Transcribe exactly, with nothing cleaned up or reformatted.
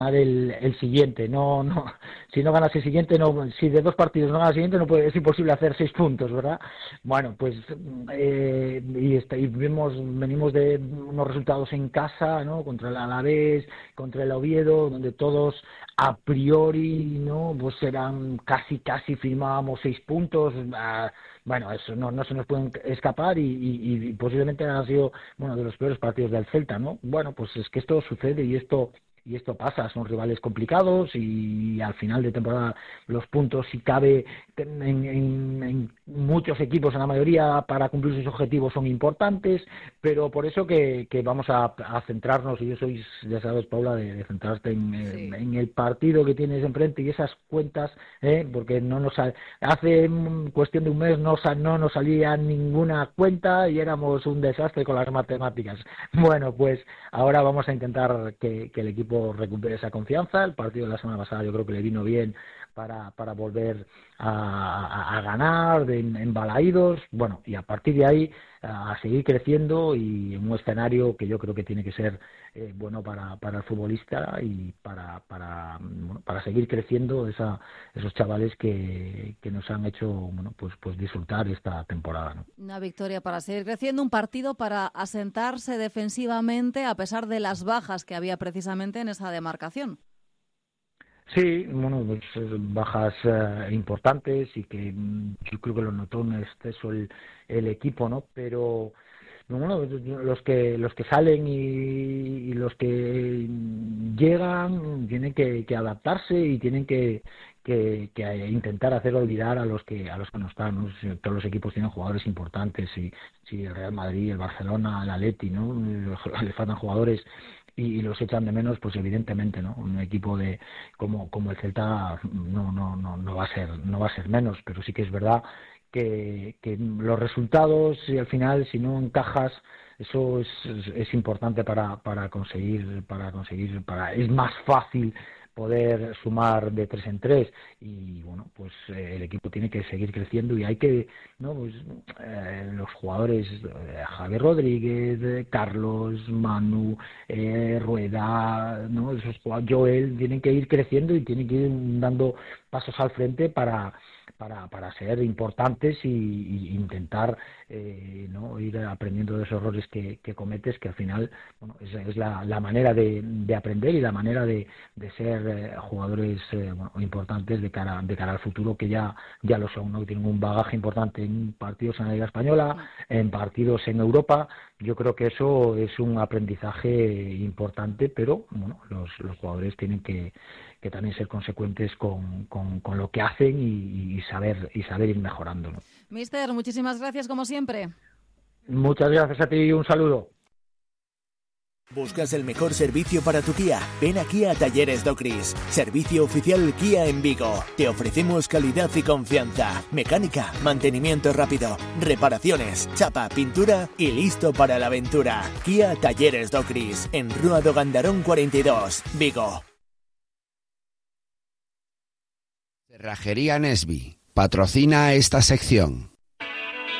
El, el siguiente, no, no, si no ganas el siguiente, no, si de dos partidos no ganas el siguiente, no puede, es imposible hacer seis puntos, ¿verdad? Bueno, pues eh, y, está, y vemos, venimos de unos resultados en casa, ¿no? Contra el Alavés, contra el Oviedo, donde todos a priori, ¿no? Pues eran casi, casi firmábamos seis puntos. Ah, bueno, eso no, no se nos pueden escapar y, y, y posiblemente han sido, bueno, de los peores partidos del Celta, ¿no? Bueno, pues es que esto sucede y esto Y esto pasa, son rivales complicados y al final de temporada los puntos, si cabe, en, en, en muchos equipos, en la mayoría, para cumplir sus objetivos son importantes, pero por eso que, que vamos a, a centrarnos, y yo soy, ya sabes, Paula, de, de centrarte en, sí. en, en el partido que tienes enfrente y esas cuentas, ¿eh? Porque no nos hace cuestión de un mes no, no nos salía ninguna cuenta y éramos un desastre con las matemáticas. Bueno, pues ahora vamos a intentar que, que el equipo recupere esa confianza. El partido de la semana pasada yo creo que le vino bien para, para volver a, a, a ganar de, en Balaídos, bueno, y a partir de ahí a seguir creciendo y en un escenario que yo creo que tiene que ser eh, bueno para, para el futbolista y para para, bueno, para seguir creciendo esa, esos chavales que, que nos han hecho bueno pues pues disfrutar esta temporada, ¿no? Una victoria para seguir creciendo, un partido para asentarse defensivamente a pesar de las bajas que había precisamente en esa demarcación. Sí, bueno, pues bajas eh, importantes y que yo creo que lo notó en exceso el, el equipo, ¿no? Pero bueno, los que los que salen y, y los que llegan tienen que, que adaptarse y tienen que, que, que intentar hacer olvidar a los que a los que no están, ¿no? Todos los equipos tienen jugadores importantes, y si el Real Madrid, el Barcelona, el Atleti, ¿no? Les faltan jugadores y los echan de menos, pues evidentemente, ¿no? Un equipo de como como el Celta no no no no va a ser no va a ser menos, pero sí que es verdad que, que los resultados y al final si no encajas eso es, es, es importante para para conseguir para conseguir para es más fácil poder sumar de tres en tres y bueno pues eh, el equipo tiene que seguir creciendo y hay que no pues eh, los jugadores eh, Javier Rodríguez, eh, Carlos, Manu, eh, Rueda, no esos Joel tienen que ir creciendo y tienen que ir dando pasos al frente para para para ser importantes y, y intentar eh, no ir aprendiendo de esos errores que, que cometes, que al final bueno es, es la, la manera de, de aprender y la manera de, de ser eh, jugadores eh, bueno, importantes de cara de cara al futuro, que ya ya lo son, ¿no? Que tienen un bagaje importante en partidos en la Liga Española, en partidos en Europa. Yo creo que eso es un aprendizaje importante, pero bueno los, los jugadores tienen que que también ser consecuentes con, con, con lo que hacen y, y saber y saber ir mejorando, ¿no? Mister, muchísimas gracias como siempre. Muchas gracias a ti y un saludo. ¿Buscas el mejor servicio para tu Kia? Ven aquí a Talleres Docris, servicio oficial Kia en Vigo. Te ofrecemos calidad y confianza, mecánica, mantenimiento rápido, reparaciones, chapa, pintura y listo para la aventura. Kia Talleres Docris, en Rúa do Gandarón cuarenta y dos, Vigo. Cerrajería Nesby patrocina esta sección.